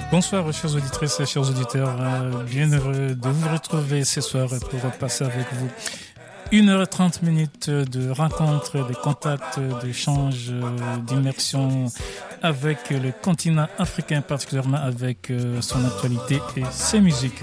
Bonsoir, chers auditrices et chers auditeurs. Bien heureux de vous retrouver ce soir pour passer avec vous 1h30 de rencontres, de contacts, d'échanges, d'immersion avec le continent africain, particulièrement avec son actualité et ses musiques.